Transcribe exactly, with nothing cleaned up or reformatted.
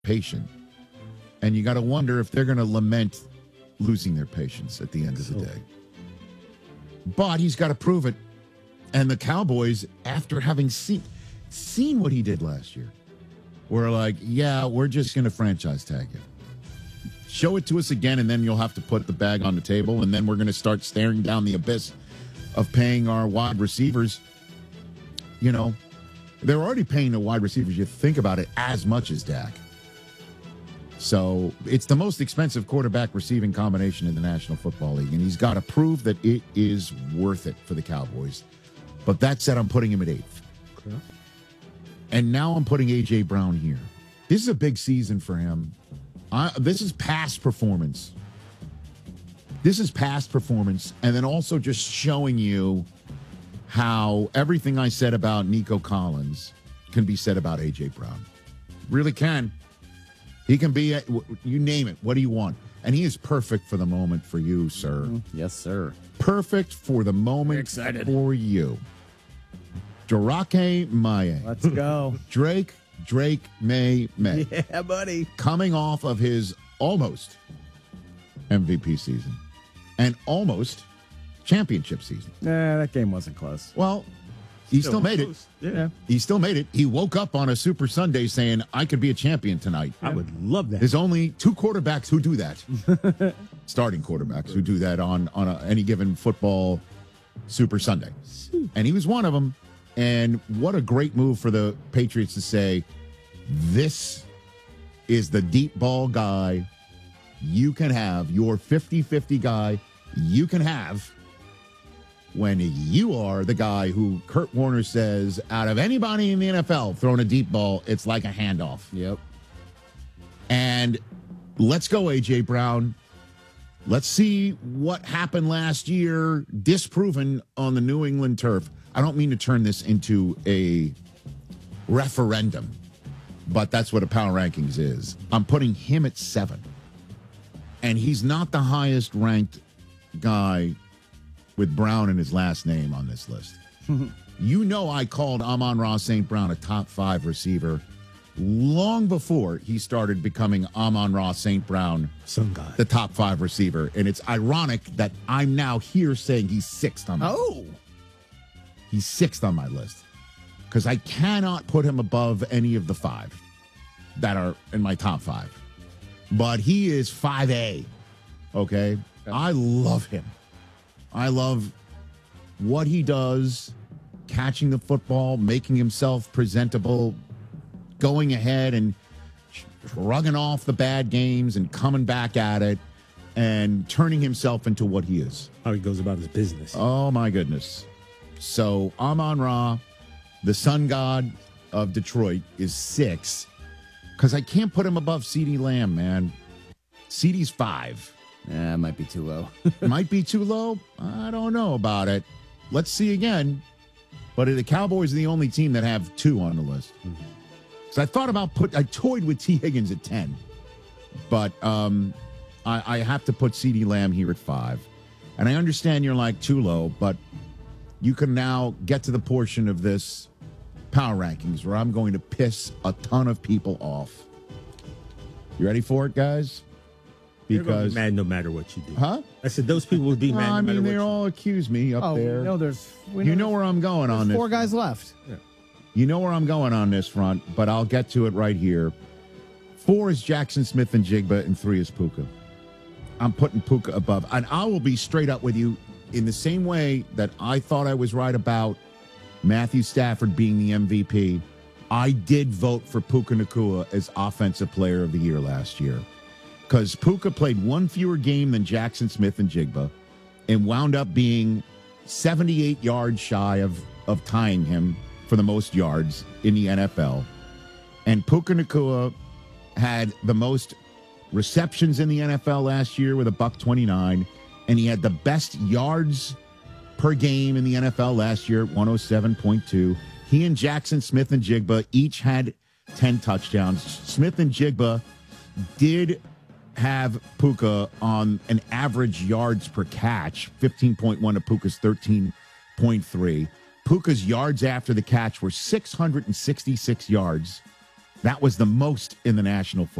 patient. And you got to wonder if they're going to lament losing their patience at the end of the So- day. But he's got to prove it. And the Cowboys, after having seen seen what he did last year, were like, yeah, we're just going to franchise tag you. Show it to us again, and then you'll have to put the bag on the table, and then we're going to start staring down the abyss of paying our wide receivers. You know, they're already paying the wide receivers, you think about it, as much as Dak. So it's the most expensive quarterback receiving combination in the National Football League, and he's got to prove that it is worth it for the Cowboys. But that said, I'm putting him at eighth. Okay. And now I'm putting A J. Brown here. This is a big season for him. I, this is past performance. This is past performance, and then also just showing you how everything I said about Nico Collins can be said about A J. Brown. Really can. He can be, a, you name it. What do you want? And he is perfect for the moment for you, sir. Yes, sir. Perfect for the moment excited. for you. Drake Maye. Let's go. Drake, Drake, May, May. Yeah, buddy. Coming off of his almost M V P season and almost championship season. Nah, that game wasn't close. Well, he still, made it. Yeah. He still made it. He woke up on a Super Sunday saying, I could be a champion tonight. I would love that. There's only two quarterbacks who do that. Starting quarterbacks who do that on, on a, any given football Super Sunday. And he was one of them. And what a great move for the Patriots to say, this is the deep ball guy you can have, your fifty-fifty guy you can have when you are the guy who Kurt Warner says, out of anybody in the N F L throwing a deep ball, it's like a handoff. Yep. And let's go, A J. Brown. Let's see what happened last year, disproven on the New England turf. I don't mean to turn this into a referendum, but that's what a power rankings is. I'm putting him at seven. And he's not the highest ranked guy with Brown in his last name on this list. You know I called Amon-Ra Saint Brown a top five receiver long before he started becoming Amon-Ra Saint Brown, Some guy. the top five receiver. And it's ironic that I'm now here saying he's sixth on my Oh. He's sixth on my list because I cannot put him above any of the five that are in my top five. But he is five A, okay? I love him. I love what he does, catching the football, making himself presentable, going ahead and shrugging off the bad games and coming back at it and turning himself into what he is. How he goes about his business. Oh, my goodness. So Amon-Ra, the sun god of Detroit, is six because I can't put him above CeeDee Lamb, man. CeeDee's five. That might be too low. Might be too low. I don't know about it. Let's see again. But the Cowboys are the only team that have two on the list. So I thought about put. I toyed with T. Higgins at ten, but um, I, I have to put CeeDee Lamb here at five. And I understand you're like too low, but you can now get to the portion of this power rankings where I'm going to piss a ton of people off. You ready for it, guys? You're gonna be Because, mad no matter what you do. huh? I said those people will be mad I no matter mean, what they you all accuse me up Oh, there. we know there's. We You know there's- where I'm going on there's this. four guys left. You know where I'm going on this front, but I'll get to it right here. Four is Jackson Smith and Jigba, and three is Puka. I'm putting Puka above. And I will be straight up with you in the same way that I thought I was right about Matthew Stafford being the M V P. I did vote for Puka Nacua as Offensive Player of the Year last year because Puka played one fewer game than Jackson Smith and Jigba and wound up being seventy-eight yards shy of, of tying him for the most yards in the N F L. And Puka Nacua had the most receptions in the N F L last year with a buck twenty-nine, and he had the best yards per game in the N F L last year at one oh seven point two. He and Jackson Smith and Jigba each had ten touchdowns. Smith and Jigba did have Puka on an average yards per catch, fifteen point one to Puka's thirteen point three. Puka's yards after the catch were six hundred sixty-six yards That was the most in the National